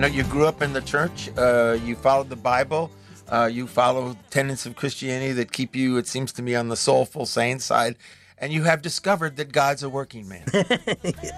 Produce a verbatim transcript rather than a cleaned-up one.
know, you grew up in the church. Uh, you followed the Bible. Uh, you follow tenets of Christianity that keep you, it seems to me, on the soulful, sane side. And you have discovered that God's a working man.